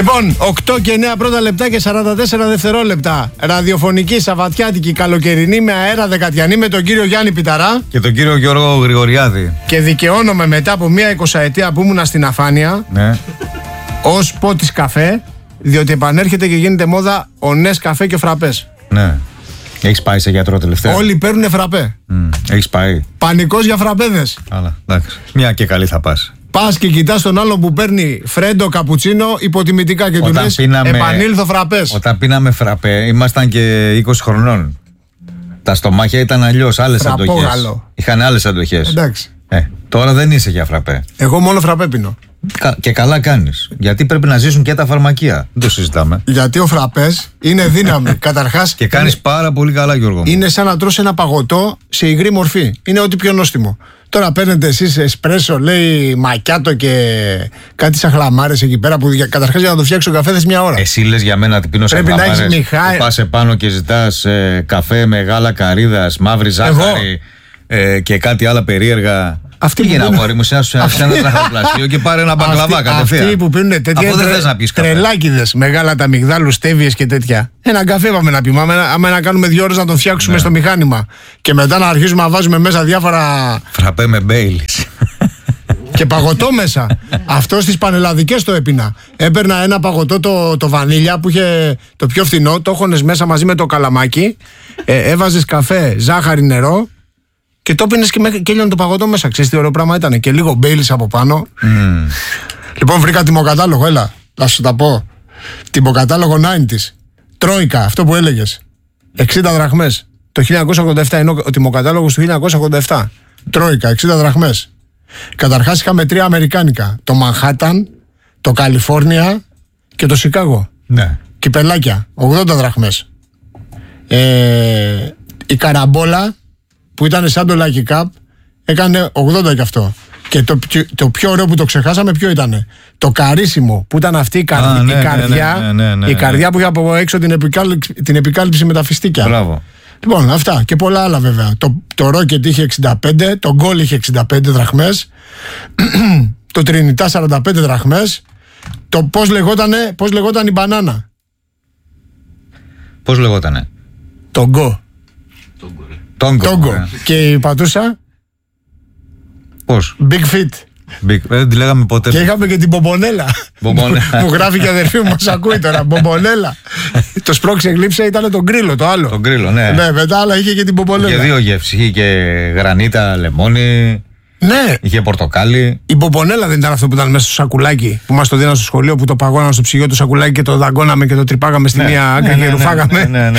Λοιπόν, 8 και 9 πρώτα λεπτά και 44 δευτερόλεπτα. Ραδιοφωνική, σαββατιάτικη, καλοκαιρινή με αέρα δεκατιανή με τον κύριο Γιάννη Πιταρά και τον κύριο Γιώργο Γρηγοριάδη. Και δικαιώνομαι μετά από μία 20ετία που ήμουνα στην αφάνεια, ναι, ως πότης καφέ, διότι επανέρχεται και γίνεται μόδα ο Νες καφέ και ο φραπές. Ναι. Έχεις πάει σε γιατρό τελευταία? Όλοι παίρνουνε φραπέ. Έχεις πάει? Πανικός για φραπέδες. Αλλά εντάξει. Μια και καλή θα πας. Πας και κοιτάς τον άλλον που παίρνει φρέντο καπουτσίνο υποτιμητικά και του λες επανήλθω φραπές. Όταν πίναμε φραπέ ήμασταν και 20 χρονών. Τα στομάχια ήταν αλλιώς, άλλες αντοχές. Είχαν άλλες αντοχές. Εντάξει. Τώρα δεν είσαι για φραπέ. Εγώ μόνο φραπέ πίνω. Και καλά κάνεις. Γιατί πρέπει να ζήσουν και τα φαρμακεία. Δεν το συζητάμε. Γιατί ο φραπές είναι δύναμη. Καταρχάς. Και κάνεις πάρα πολύ καλά, Γιώργο μου. Είναι σαν να τρως ένα παγωτό σε υγρή μορφή. Είναι ό,τι πιο νόστιμο. Τώρα παίρνετε εσείς εσπρέσο, λέει μακιάτο και κάτι σαν χλαμάρες εκεί πέρα που καταρχάς για να το φτιάξει ο καφέ θες μια ώρα. Εσύ λες για μένα τι πίνω σε χλαμάρες. Πας επάνω και ζητάς καφέ με γάλα καρύδας, μαύρη ζάχαρη και κάτι άλλα περίεργα. Αυτή πήγαινε αγόρι μου σε ένα ζαχαροπλαστείο και πάρε ένα μπακλαβά κατευθείαν. Αυτοί που πίνουν τέτοια τρελάκιδες, μεγάλα τα μυγδάλους, στέβιες και τέτοια. Έναν καφέ πάμε να πιούμε. Άμα να κάνουμε 2 ώρες να τον φτιάξουμε στο μηχάνημα. Και μετά να αρχίσουμε να βάζουμε μέσα διάφορα. Φραπέ με Μπέιλις. Και παγωτό μέσα. Αυτό στις πανελλαδικές το έπινα. Έπαιρνα ένα παγωτό το βανίλια που είχε το πιο φθηνό. Το έχωνες μέσα μαζί με το καλαμάκι. Έβαζες καφέ, ζάχαρη, νερό. Και το πίνες και έλειωνε το παγωτό μέσα. Ξέρεις τι ωραίο πράγμα ήταν. Και λίγο Μπέιλις από πάνω. Λοιπόν, βρήκα τιμοκατάλογο. Έλα, θα σου τα πω. Τιμοκατάλογο 90's. Τρόικα, αυτό που έλεγες. 60 δραχμές. Το 1987 είναι ο τιμοκατάλογος του 1987. Τρόικα, 60 δραχμές. Καταρχάς είχαμε 3 αμερικάνικα. Το Μανχάταν, το Καλιφόρνια και το Σικάγο. Ναι. Κυπελάκια, 80 δραχμές. Η Καραμπόλα, που ήταν σαν το Lucky Cup, έκανε 80 κι αυτό. Και το πιο ωραίο που το ξεχάσαμε ποιο ήτανε? Το Καρίσιμο, που ήταν αυτή η καρδιά που είχε από έξω την επικάλυψη με τα φιστίκια. Μπράβο. Λοιπόν, αυτά και πολλά άλλα βέβαια. Το Rocket είχε 65, το Goal είχε 65 δραχμές, το Τρινιτά 45 δραχμές. Το πώς λεγόταν η μπανάνα? Πώς λεγότανε? Το Go. Τόγκο. Και η πατούσα? Πώς? Big Fit. Δεν τη λέγαμε ποτέ. Και είχαμε και την Μπομπονέλα. Που γράφει και αδερφή μου, μας ακούει τώρα. Μπομπονέλα. Το σπρώξε γλύψε ήταν το γκρίλο, το άλλο. Το γκρίλο, ναι. Ναι, μετά αλλά είχε και την Μπομπονέλα. Και 2 γεύσεις. Είχε και γρανίτα, λεμόνι. Ναι. Είχε πορτοκάλι. Η Μπομπονέλα δεν ήταν αυτό που ήταν μέσα στο σακουλάκι που μας το δίναν στο σχολείο, που το παγώναν στο ψυγείο το σακουλάκι και το δαγκώναμε και το τρυπάγαμε στη μία άκρη και ρουφάγαμε? Ναι.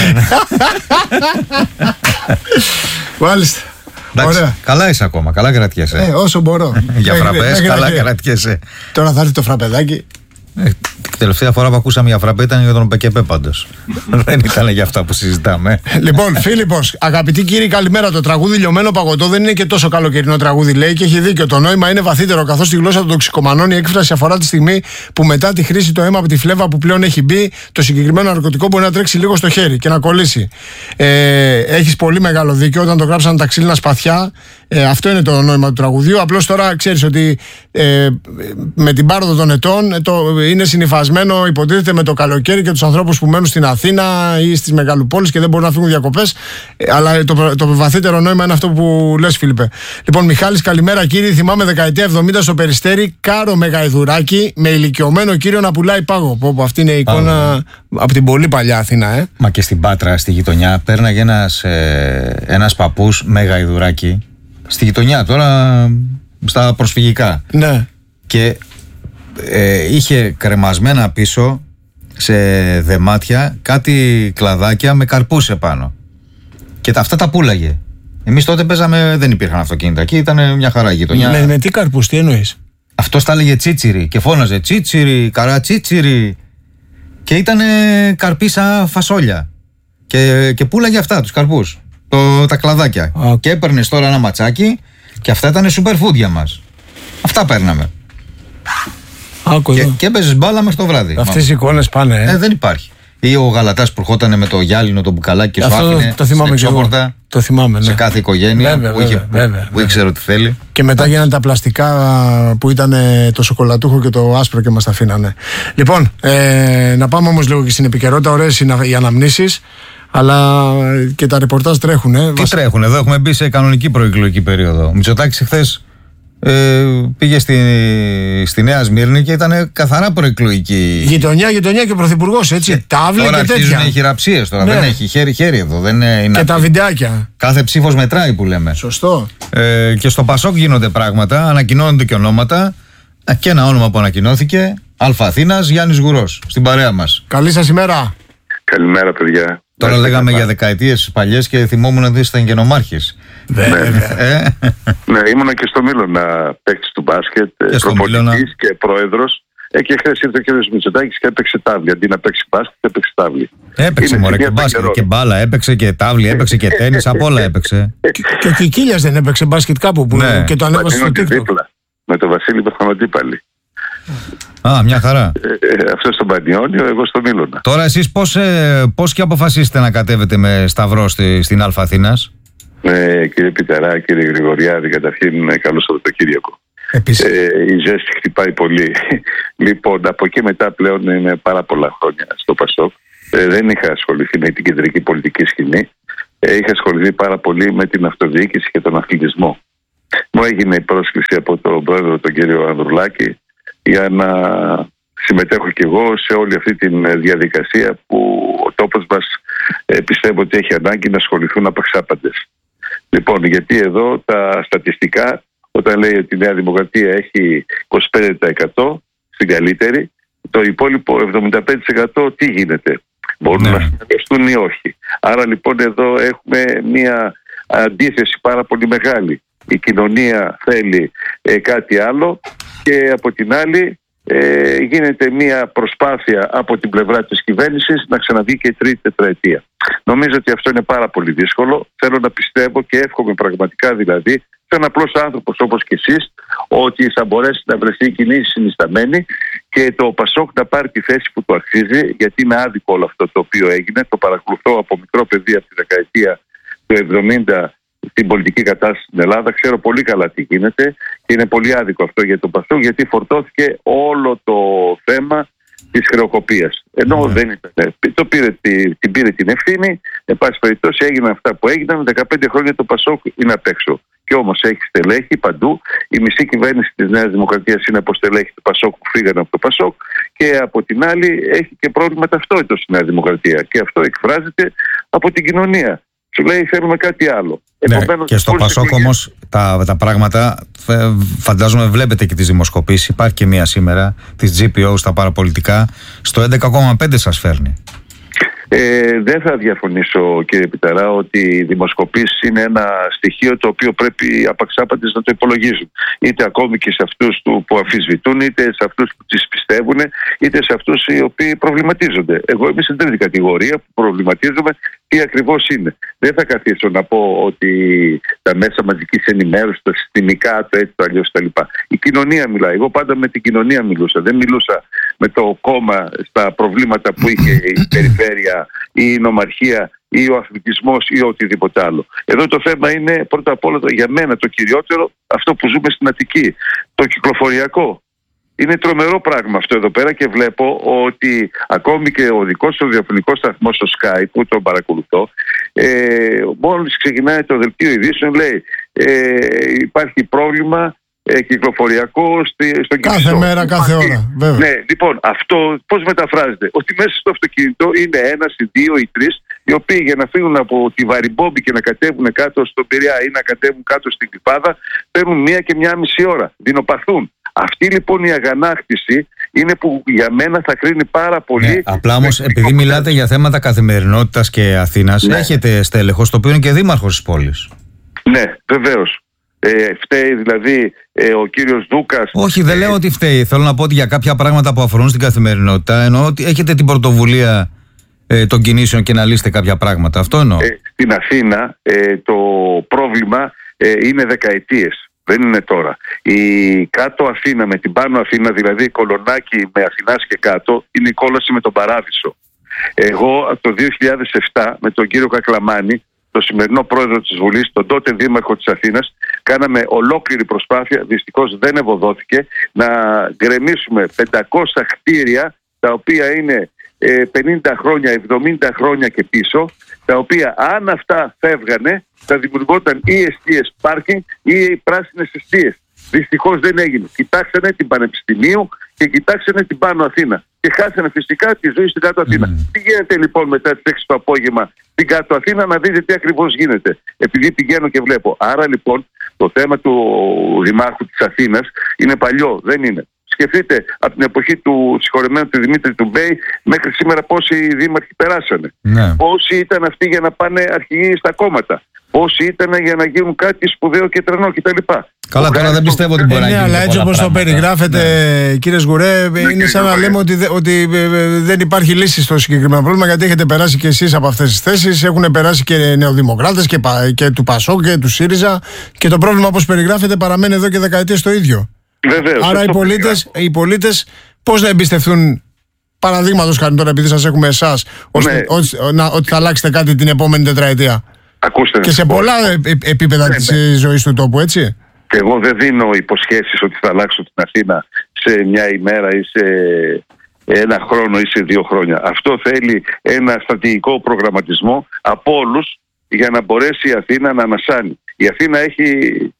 Μάλιστα. Εντάξει, καλά είσαι ακόμα, καλά κρατιέσαι. Όσο μπορώ. Για φραπές, καλά κρατιέσαι. Τώρα θα έρθει το φραπεδάκι. Τελευταία φορά που ακούσαμε για φραπέ ήταν για τον Πεκεπέ πάντως. Δεν ήταν για αυτά που συζητάμε. Λοιπόν, Φίλιππος, αγαπητοί κύριοι, καλημέρα. Το τραγούδι Λιωμένο Παγωτό δεν είναι και τόσο καλοκαιρινό τραγούδι, λέει, και έχει δίκιο. Το νόημα είναι βαθύτερο, καθώς στη γλώσσα των τοξικομανών η έκφραση αφορά τη στιγμή που μετά τη χρήση το αίμα από τη φλέβα που πλέον έχει μπει, το συγκεκριμένο ναρκωτικό μπορεί να τρέξει λίγο στο χέρι και να κολλήσει. Έχεις πολύ μεγάλο δίκιο. Όταν το γράψαν τα ξύλινα σπαθιά, αυτό είναι το νόημα του τραγουδίου. Απλώς τώρα ξέρεις ότι με την πάροδο των ετών είναι συνυφασμένο, υποτίθεται, με το καλοκαίρι και τους ανθρώπους που μένουν στην Αθήνα ή στις μεγαλοπόλεις και δεν μπορούν να φύγουν διακοπές. Αλλά το βαθύτερο νόημα είναι αυτό που λες, Φίλιππε. Λοιπόν, Μιχάλης, καλημέρα κύριε. Θυμάμαι δεκαετία 70 στο Περιστέρι, κάρο μεγαϊδουράκι με ηλικιωμένο κύριο να πουλάει πάγο. Αυτή είναι η εικόνα από την πολύ παλιά Αθήνα. Μα και στην Πάτρα, στη γειτονιά, πέρναγε ένας παππούς μεγαϊδουράκι. Στη γειτονιά, τώρα στα προσφυγικά. Ναι. Και είχε κρεμασμένα πίσω σε δεμάτια κάτι κλαδάκια με καρπούς επάνω. Και αυτά τα πούλαγε. Εμείς τότε παίζαμε, δεν υπήρχαν αυτοκίνητα εκεί, ήταν μια χαρά η γειτονιά. Με τι καρπούς, τι εννοείς? Αυτός τα έλεγε τσίτσιρι και φώναζε τσίτσιρι, καρατσίτσιρι. Και ήταν καρπί σαν φασόλια. Και πούλαγε αυτά, τους καρπούς. Τα κλαδάκια. Και έπαιρνες τώρα ένα ματσάκι και αυτά ήταν super food για μας. Αυτά παίρναμε. Και έπαιζες μπάλα μέχρι το βράδυ. Αυτές οι εικόνες πάνε. Δεν υπάρχει. Ή ο Γαλατάς που ερχόταν με το γυάλινο, το μπουκαλάκι και σου άφηνε στην εξώπορτα. Το θυμάμαι, ναι. Σε κάθε οικογένεια που ήξερε ότι θέλει. Και μετά γίνανε τα πλαστικά που ήταν το σοκολατούχο και το άσπρο και μας τα αφήνανε. Λοιπόν, να πάμε όμως λίγο και στην επικαιρότητα. Ωραίες είναι οι αναμνήσεις, αλλά και τα ρεπορτάζ τρέχουν. Τι τρέχουν, εδώ έχουμε μπει σε κανονική προεκλογική περίοδο. Ο Μητσοτάκης χθες πήγε στη Νέα Σμύρνη και ήταν καθαρά προεκλογική. Γειτονιά και ο πρωθυπουργός, έτσι. Τάβλη τώρα και τέτοια. Τώρα αρχίζουν οι χειραψίες τώρα. Ναι. Δεν έχει χέρι-χέρι εδώ. Δεν είναι και τα βιντεάκια. Κάθε ψήφος μετράει που λέμε. Σωστό. Και στο Πασόκ γίνονται πράγματα, ανακοινώνονται και ονόματα. Και ένα όνομα που ανακοινώθηκε, Αθήνας, Γιάννης Γουρός, στην παρέα μας. Καλή σας ημέρα. Καλημέρα, παιδιά. Τώρα λέγαμε για δεκαετίες παλιές και θυμόμουν ότι ήσταν γενομάρχης. Ναι, ήμουνα και στο Μήλωνα παίκτης του μπάσκετ, προπονητής και πρόεδρος. Και χθες ήρθε ο κ. Μητσοτάκης και έπαιξε τάβλη. Αντί να παίξει μπάσκετ, έπαιξε τάβλη. Έπαιξε μωρέ και μπάσκετ και μπάλα, έπαιξε και τάβλη, έπαιξε και τένις, απ' όλα έπαιξε. Και ο Κικίλιας δεν έπαιξε μπάσκετ κάπου που και το ανέβασε στο TikTok. Με τον Βασίλη Πεθανοντή πάλι. Α, μια χαρά. Αυτό στον Πανιόνιο, εγώ στο Μήλωνα. Τώρα εσείς πώς και αποφασίσετε να κατέβετε με σταυρό στην Αθήνας? Κύριε Πιταρά, κύριε Γρηγοριάδη, καταρχήν καλό Σαββατοκύριακο. Η ζέστη χτυπάει πολύ. Λοιπόν, από εκεί μετά πλέον είναι πάρα πολλά χρόνια στο Πασόκ. Δεν είχα ασχοληθεί με την κεντρική πολιτική σκηνή. Είχα ασχοληθεί πάρα πολύ με την αυτοδιοίκηση και τον αθλητισμό. Μου έγινε η πρόσκληση από τον πρόεδρο, τον κύριο Ανδρουλάκη, για να συμμετέχω κι εγώ σε όλη αυτή τη διαδικασία που ο τόπος μας πιστεύω ότι έχει ανάγκη να ασχοληθούν απαξάπαντες. Λοιπόν, γιατί εδώ τα στατιστικά, όταν λέει ότι η Νέα Δημοκρατία έχει 25% στην καλύτερη, το υπόλοιπο 75% τι γίνεται? Μπορούν να συνεργαστούν ή όχι? Άρα λοιπόν εδώ έχουμε μια αντίθεση πάρα πολύ μεγάλη. Η κοινωνία θέλει κάτι άλλο και από την άλλη γίνεται μια προσπάθεια από την πλευρά της κυβέρνησης να ξαναβγεί και η τρίτη τετραετία. Νομίζω ότι αυτό είναι πάρα πολύ δύσκολο. Θέλω να πιστεύω και εύχομαι πραγματικά δηλαδή σαν απλός άνθρωπος όπως και εσείς ότι θα μπορέσει να βρεθεί κοινή συνισταμένη και το Πασόκ να πάρει τη θέση που του αξίζει, γιατί είναι άδικο όλο αυτό το οποίο έγινε. Το παρακολουθώ από μικρό παιδί από τη δεκαετία του 70 την πολιτική κατάσταση στην Ελλάδα. Ξέρω πολύ καλά τι γίνεται και είναι πολύ άδικο αυτό για τον Πασόκ, γιατί φορτώθηκε όλο το θέμα της χρεοκοπίας. Ενώ δεν ήταν. Πήρε την ευθύνη, εν πάση περιπτώσει έγιναν αυτά που έγιναν. 15 χρόνια το Πασόκ είναι απ' έξω. Και όμως έχει στελέχη παντού. Η μισή κυβέρνηση της Νέας Δημοκρατίας είναι από στελέχη του Πασόκ που φύγανε από το Πασόκ. Και από την άλλη έχει και πρόβλημα ταυτότητας στη Νέα Δημοκρατία. Και αυτό εκφράζεται από την κοινωνία. Σου λέει θέλουμε κάτι άλλο. Ναι, και στο Πασόκ όμως τα πράγματα, φαντάζομαι βλέπετε και τις δημοσκοπήσεις, υπάρχει και μία σήμερα της GPO στα παραπολιτικά, στο 11,5 σας φέρνει. Δεν θα διαφωνήσω, κύριε Πιταρά, ότι οι δημοσκοπήσεις είναι ένα στοιχείο το οποίο πρέπει απαξάπαντες να το υπολογίζουν. Είτε ακόμη και σε αυτούς που αμφισβητούν, είτε σε αυτούς που τις πιστεύουν, είτε σε αυτούς οι οποίοι προβληματίζονται. Εγώ είμαι στην τρίτη κατηγορία που προβληματίζομαι τι ακριβώς είναι. Δεν θα καθίσω να πω ότι τα μέσα μαζικής ενημέρωσης, τα συστημικά, το έτσι, το αλλιώς κτλ. Η κοινωνία μιλάει. Εγώ πάντα με την κοινωνία μιλούσα. Δεν μιλούσα με το κόμμα στα προβλήματα που είχε η περιφέρεια ή η νομαρχία ή ο αθλητισμός ή οτιδήποτε άλλο. Εδώ το θέμα είναι πρώτα απ' όλα για μένα το κυριότερο αυτό που ζούμε στην Αττική. Το κυκλοφοριακό. Είναι τρομερό πράγμα αυτό εδώ πέρα και βλέπω ότι ακόμη και ο δικός του διαφωνικός σταθμός στο Sky που τον παρακολουθώ, μόλις ξεκινάει το δελτίο ειδήσεων λέει υπάρχει πρόβλημα κυκλοφοριακό στον Κυψό. Κάθε μέρα, κάθε ώρα. Βέβαια. Ναι, λοιπόν, αυτό πώς μεταφράζεται? Ότι μέσα στο αυτοκίνητο είναι ένας ή δύο ή τρεις οι οποίοι για να φύγουν από τη Βαριμπόμπη και να κατέβουν κάτω στον Πειραιά ή να κατέβουν κάτω στην Κλιπάδα παίρνουν 1 και 1,5 ώρα. Δεινοπαθούν. Αυτή λοιπόν η αγανάκτηση είναι που για μένα θα κρίνει πάρα πολύ. Ναι, απλά όμως επειδή μιλάτε για θέματα καθημερινότητας και Αθήνας, έχετε στέλεχος το οποίο είναι και δήμαρχος της πόλης. Ναι, βεβαίως. Φταίει δηλαδή ο κύριος Δούκας? Όχι, δεν λέω ότι φταίει. Θέλω να πω ότι για κάποια πράγματα που αφορούν στην καθημερινότητα εννοώ ότι έχετε την πρωτοβουλία των κινήσεων και να λύσετε κάποια πράγματα. Αυτό εννοώ. Στην Αθήνα το πρόβλημα είναι δεκαετίες. Δεν είναι τώρα. Η κάτω Αθήνα με την πάνω Αθήνα, δηλαδή η Κολονάκι με Αθηνάς και κάτω, είναι η κόλαση με τον Παράδεισο. Εγώ το 2007 με τον κύριο Κακλαμάνη, τον σημερινό πρόεδρο της Βουλής, τον τότε δήμαρχο της Αθήνας, κάναμε ολόκληρη προσπάθεια, δυστυχώς δεν ευωδόθηκε, να γκρεμίσουμε 500 κτίρια τα οποία είναι 50 χρόνια, 70 χρόνια και πίσω, τα οποία αν αυτά φεύγανε θα δημιουργόταν ή εστίες πάρκινγκ ή πράσινες εστίες. Δυστυχώς δεν έγινε. Κοιτάξανε την Πανεπιστημίου και κοιτάξανε την Πάνω Αθήνα και χάσανε φυσικά τη ζωή στην Κάτω Αθήνα. Πηγαίνετε λοιπόν μετά τις 6 το απόγευμα στην Κάτω Αθήνα να δείτε τι ακριβώς γίνεται, επειδή πηγαίνω και βλέπω. Άρα λοιπόν το θέμα του Δημάρχου της Αθήνας είναι παλιό, δεν είναι. Σκεφτείτε από την εποχή του συγχωρεμένου του Δημήτρη του Μπέη μέχρι σήμερα πόσοι δήμαρχοι περάσανε. Ναι. Πόσοι ήταν αυτοί για να πάνε αρχηγοί στα κόμματα. Πόσοι ήταν για να γίνουν κάτι σπουδαίο και τρανό κτλ. Καλά, τώρα δεν πιστεύω ότι μπορεί να γίνει. Αλλά έτσι όπως το περιγράφετε, κύριε Σγουρέ, είναι σαν να λέμε ότι δεν υπάρχει λύση στο συγκεκριμένο πρόβλημα, γιατί έχετε περάσει και εσείς από αυτές τις θέσεις. Έχουν περάσει και νεοδημοκράτες και του ΠΑΣΟΚ και του ΣΥΡΙΖΑ. Και το πρόβλημα, όπως περιγράφετε, παραμένει εδώ και δεκαετίες το ίδιο. Βεβαίως. Άρα οι πολίτες πώς να εμπιστευτούν, παραδείγματος χάρη τώρα, επειδή σας έχουμε εσάς, ότι θα αλλάξετε κάτι την επόμενη τετραετία? Ακούστε, και σε πολλά επίπεδα της ζωής του τόπου, έτσι. Και εγώ δεν δίνω υποσχέσεις ότι θα αλλάξω την Αθήνα σε μια ημέρα ή σε ένα χρόνο ή σε 2 χρόνια. Αυτό θέλει ένα στρατηγικό προγραμματισμό από όλους για να μπορέσει η Αθήνα να ανασάνει. Η Αθήνα έχει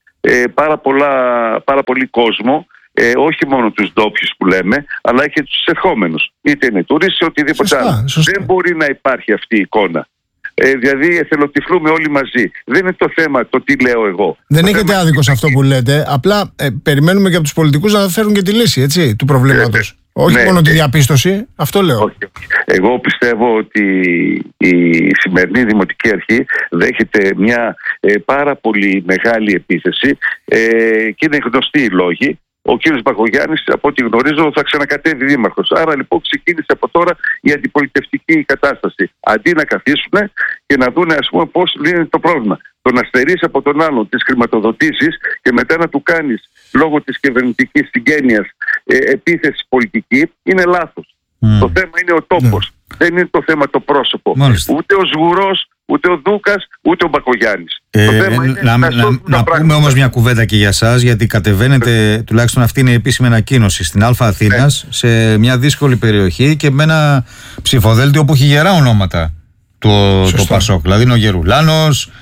πάρα πολύ κόσμο, όχι μόνο τους ντόπιους που λέμε, αλλά και τους ερχόμενους. Είτε είναι τουρίστες είτε οτιδήποτε άλλο. Δεν μπορεί να υπάρχει αυτή η εικόνα. Δηλαδή εθελοτυφλούμε όλοι μαζί. Δεν είναι το θέμα το τι λέω εγώ. Δεν έχετε άδικο σε αυτό που λέτε. Απλά περιμένουμε και από τους πολιτικούς να φέρουν και τη λύση, έτσι, του προβλήματος. Όχι μόνο τη διαπίστωση, αυτό λέω. Όχι. Εγώ πιστεύω ότι η σημερινή Δημοτική Αρχή δέχεται μια πάρα πολύ μεγάλη επίθεση και είναι γνωστοί οι λόγοι. Ο κύριος Μπακογιάννης, από ό,τι γνωρίζω, θα ξανακατέβει δήμαρχος. Άρα λοιπόν ξεκίνησε από τώρα η αντιπολιτευτική κατάσταση. Αντί να καθίσουν και να δουν, ας πούμε, πώς λύνεται το πρόβλημα. Το να στερείς από τον άλλον τις χρηματοδοτήσεις και μετά να του κάνεις λόγω της κυβερνητικής συγγένειας επίθεση πολιτική είναι λάθος. Το θέμα είναι ο τόπος. Δεν είναι το θέμα το πρόσωπο. Ούτε ο Σγουρός, ούτε ο Δούκας, ούτε ο Μπακογιάννης. Να πούμε όμως μια κουβέντα και για εσάς, γιατί κατεβαίνετε, τουλάχιστον αυτή είναι η επίσημη ανακοίνωση, στην Α Αθήνας, σε μια δύσκολη περιοχή και με ένα ψηφοδέλτιο που έχει γερά ονόματα το ΠΑΣΟΚ. Δηλαδή είναι ο Γερουλάνος,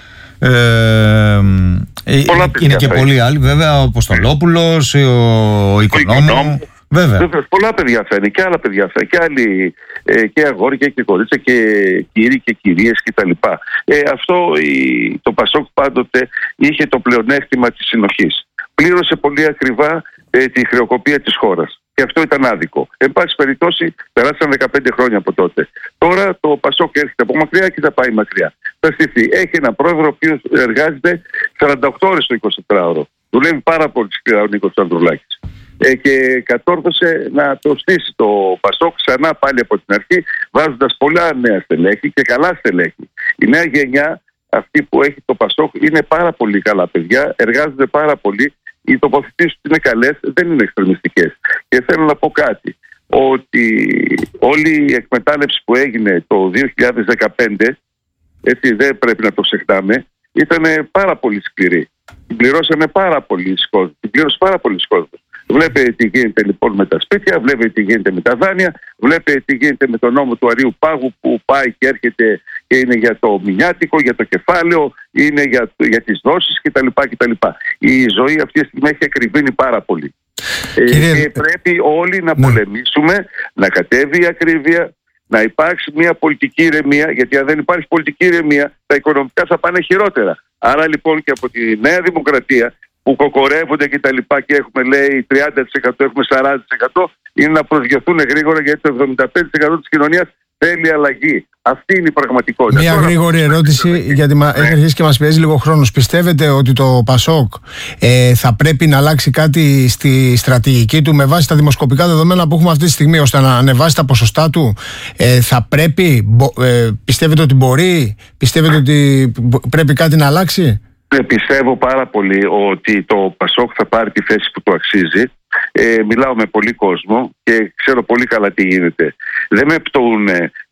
είναι και πολλοί άλλοι, βέβαια, ο Αποστολόπουλος, ο Οικονόμου. Βέβαια. Πολλά παιδιά φέρνει και άλλα παιδιά φέρνει και άλλοι, και αγόρια και κορίτσια και κύριοι και κυρίες κτλ. Αυτό το ΠΑΣΟΚ πάντοτε είχε το πλεονέκτημα της συνοχής. Πλήρωσε πολύ ακριβά τη χρεοκοπία της χώρας. Και αυτό ήταν άδικο. Εν πάση περιπτώσει, περάσαν 15 χρόνια από τότε. Τώρα το ΠΑΣΟΚ έρχεται από μακριά και θα πάει μακριά. Θα στηθεί. Έχει ένα πρόεδρο ο οποίος εργάζεται 48 ώρες το 24ωρο. Δουλεύει πάρα πολύ σκληρά ο Νίκος Ανδρουλάκης. Και κατόρθωσε να το στήσει το ΠΑΣΟΚ ξανά πάλι από την αρχή, βάζοντας πολλά νέα στελέχη και καλά στελέχη. Η νέα γενιά, αυτή που έχει το ΠΑΣΟΚ, είναι πάρα πολύ καλά παιδιά, εργάζονται πάρα πολύ. Οι τοποθετήσεις τους είναι καλές, δεν είναι εξτρεμιστικές. Και θέλω να πω κάτι, ότι όλη η εκμετάλλευση που έγινε το 2015, έτσι δεν πρέπει να το ξεχνάμε, ήταν πάρα πολύ σκληρή. Την πληρώσανε πάρα πολύ κόσμο. Την πλήρωσε πάρα πολύ κόσμο. Βλέπετε τι γίνεται λοιπόν με τα σπίτια, βλέπετε τι γίνεται με τα δάνεια, βλέπετε τι γίνεται με τον νόμο του Αρείου Πάγου που πάει και έρχεται και είναι για το μηνιάτικο, για το κεφάλαιο, είναι για τις δόσεις κτλ. Η ζωή αυτή τη στιγμή έχει ακριβήνει πάρα πολύ. Και πρέπει όλοι να πολεμήσουμε, να κατέβει η ακρίβεια, να υπάρξει μια πολιτική ηρεμία, γιατί αν δεν υπάρχει πολιτική ηρεμία τα οικονομικά θα πάνε χειρότερα. Άρα λοιπόν και από τη Νέα Δημοκρατία που κοκορεύονται και τα λοιπά και έχουμε λέει 30%, έχουμε 40%, είναι να προσγειωθούν γρήγορα, γιατί το 75% της κοινωνίας θέλει αλλαγή. Αυτή είναι η πραγματικότητα. Μια γρήγορη ερώτηση, γιατί έχει αρχίσει και μας πιέζει λίγο χρόνος. Πιστεύετε ότι το ΠΑΣΟΚ θα πρέπει να αλλάξει κάτι στη στρατηγική του με βάση τα δημοσκοπικά δεδομένα που έχουμε αυτή τη στιγμή, ώστε να ανεβάσει τα ποσοστά του? Θα πρέπει, πιστεύετε ότι μπορεί, πιστεύετε ότι πρέπει κάτι να αλλάξει? Πιστεύω πάρα πολύ ότι το ΠΑΣΟΚ θα πάρει τη θέση που του αξίζει. Μιλάω με πολύ κόσμο και ξέρω πολύ καλά τι γίνεται. Δεν με πτωούν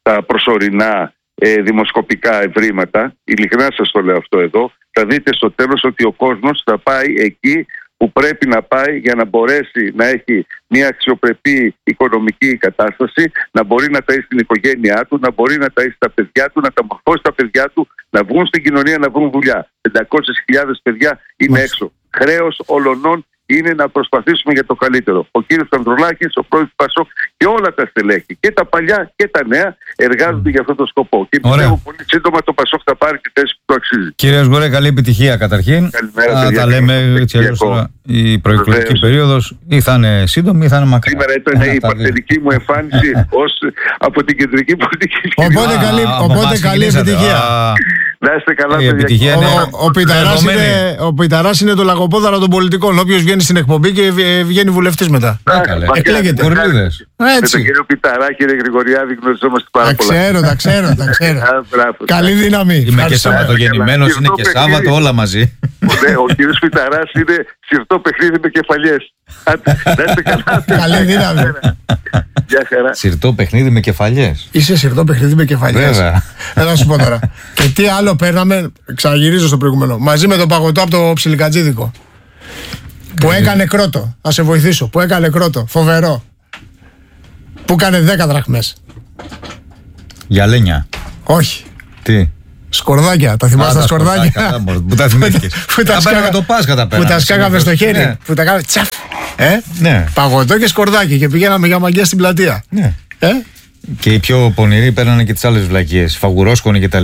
τα προσωρινά δημοσκοπικά ευρήματα, ειλικρινά σας το λέω αυτό εδώ, θα δείτε στο τέλος ότι ο κόσμος θα πάει εκεί που πρέπει να πάει για να μπορέσει να έχει μια αξιοπρεπή οικονομική κατάσταση, να μπορεί να ταΐσει την οικογένειά του, να μπορεί να ταΐσει τα παιδιά του, να τα μορφώσει τα παιδιά του, να βγουν στην κοινωνία, να βρουν δουλειά. 500.000 παιδιά είναι έξω. Χρέος ολονών είναι να προσπαθήσουμε για το καλύτερο. Ο κύριος Ανδρουλάκης, ο πρόεδρος του ΠΑΣΟΚ και όλα τα στελέχη, και τα παλιά και τα νέα, εργάζονται για αυτόν τον σκοπό. Και πιστεύω πολύ σύντομα το ΠΑΣΟΚ θα πάρει τη θέση που του αξίζει. Κύριε Σγουρέ, καλή επιτυχία καταρχήν. Καλημέρα, τα λέμε έτσι αλλιώς τώρα. Η προεκλογική περίοδος ή θα είναι σύντομη ή θα είναι μακρά. Σήμερα ήταν η παρθενική μου εμφάνιση από την κεντρική πολιτική. Οπότε καλή επιτυχία. Να είστε καλά, παιδιά. Ο Πιταράς είναι το λαγοπόδαρο των πολιτικών. Όποιος βγαίνει στην εκπομπή και βγαίνει βουλευτής μετά. Εκλέγεται. Με τον κύριο Πιταρά, κύριε Γρηγοριάδη, γνωριζόμαστε πάρα πολλά. Τα ξέρω. Καλή δύναμη. Είμαι και Σαββατογεννημένος, είναι και Σάββατο, όλα μαζί. Ο κύριος Πιταράς είναι σιρτό παιχνίδι με κεφαλιές. Να είστε καλά. Καλή δύναμη. Σιρτό παιχνίδι με κεφαλιές. Είσαι σιρτό παιχνίδι με κεφαλιές. Έλα σου πω τώρα. Και τι άλλο παίρναμε, ξαναγυρίζω στο προηγούμενο. Μαζί με τον Παγωτό από το Ψιλικατζίδικο. Που έκανε κρότο. Θα σε βοηθήσω. Που έκανε κρότο. Φοβερό. Που έκανε 10 δραχμές. Γιαλένια. Όχι. Τι. Σκορδάκια. Τα θυμάσαι τα σκορδάκια. Που τα θυμήθηκες. Που τα σκάγαμε στο χέρι. Που τα κάναμε τσαφ. Παγωτό και σκορδάκι. Και πηγαίναμε για μαγιά στην πλατεία. Και οι πιο πονηροί παίρνανε και τις άλλες βλακίες. Φαγουρόσκονοι και τα